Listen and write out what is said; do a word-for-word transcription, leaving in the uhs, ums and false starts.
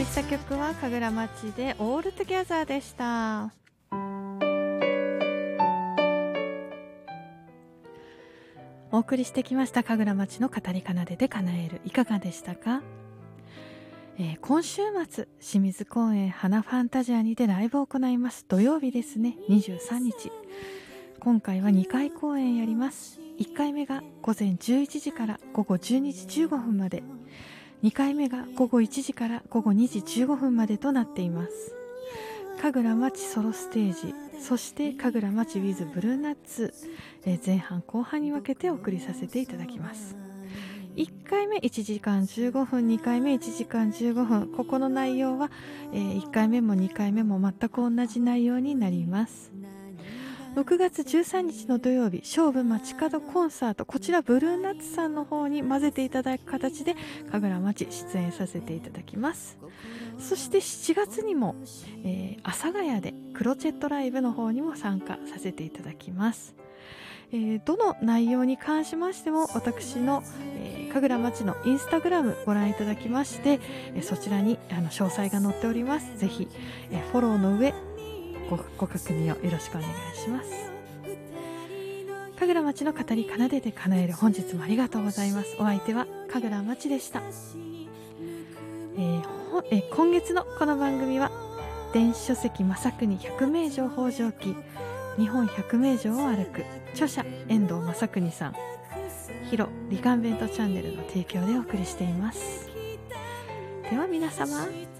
りした曲は神楽町でオールトゥギャザーでした。お送りしてきました神楽町の語り奏でて叶える、いかがでしたか？えー、今週末清水公園花ファンタジアにてライブを行います。土曜日ですね、にじゅうさんにち。今回はにかい公演やります。いっかいめが午前じゅういちじから午後じゅうにじじゅうごふんまで、にかいめが午後いちじから午後にじじゅうごふんまでとなっています。神楽町ソロステージ、そして神楽町 with ブルーナッツ、えー、前半後半に分けてお送りさせていただきます。いっかいめいちじかんじゅうごふん、にかいめいちじかんじゅうごふん、ここの内容は、えー、いっかいめもにかいめも全く同じ内容になります。ろくがつじゅうさんにちの土曜日、勝負街角コンサート、こちらブルーナッツさんの方に混ぜていただく形で神楽町出演させていただきます。そしてしちがつにも、えー、阿佐ヶ谷でクロチェットライブの方にも参加させていただきます。えー、どの内容に関しましても私の、えー、神楽町のインスタグラムご覧いただきまして、えー、そちらにあの詳細が載っております。ぜひ、えー、フォローの上 ご, ご確認をよろしくお願いします。神楽町の語り奏でて叶える、本日もありがとうございます。お相手は神楽町でした。えーえー、今月のこの番組は電子書籍正国百名城北条記、日本百名城を歩く、著者遠藤正国さん、ヒロリカンベントチャンネルの提供でお送りしています。では皆様、